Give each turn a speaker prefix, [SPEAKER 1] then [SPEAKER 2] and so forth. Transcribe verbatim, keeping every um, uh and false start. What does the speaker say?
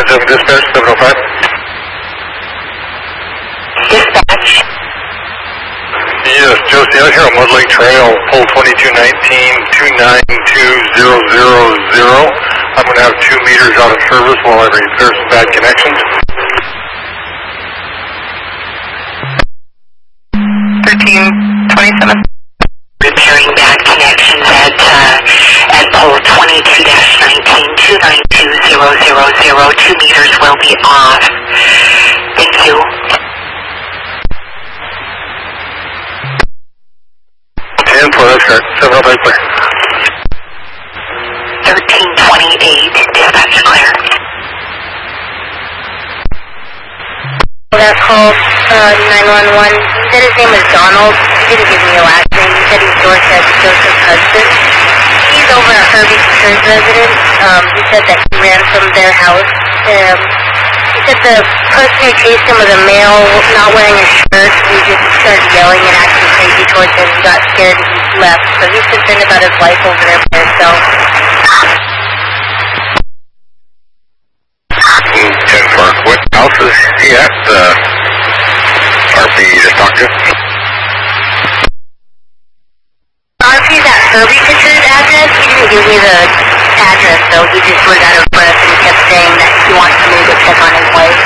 [SPEAKER 1] seven dispatch, seven oh five.
[SPEAKER 2] Dispatch.
[SPEAKER 1] Yes, Josie, out here on Mud Lake Trail, pole twenty-two nineteen, two nine two zero zero zero. I'm going to have two meters out of service while I repair some bad connections.
[SPEAKER 2] thirteen twenty-seven. Repairing bad connections at, uh, at pole twenty-two nineteen, two nine two zero zero zero. Two meters will be off. Thank you.
[SPEAKER 1] ten four, that's correct. seven oh five clear.
[SPEAKER 2] thirteen twenty-eight, dispatch clear.
[SPEAKER 3] That called uh, nine one one. He said his name was Donald. He didn't give me a last name. He said he's Dorset Joseph's husband. He's over at Herbie's Church residence. Um, he said that he ran from their house. Um, he said the person who chased him was a male not wearing a shirt. He just started yelling and acting crazy towards him. He got scared and he left. So he's concerned about his life over there by himself.
[SPEAKER 1] ten four, what house is he at? Uh, R P you just talked to?
[SPEAKER 3] R P's at Herbie Fisher's address. He didn't give me the address, though. He just was out of breath and kept saying that he wants me to check on his wife.